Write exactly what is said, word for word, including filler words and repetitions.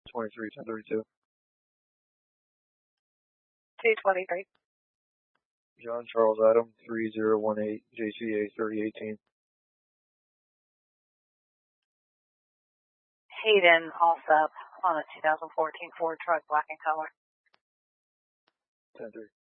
twenty-three ten thirty-two. two twenty-three. John Charles Adam, three zero one eight, J C A thirty eighteen. Hayden Alsop on a two thousand fourteen Ford truck, black in color. ten three.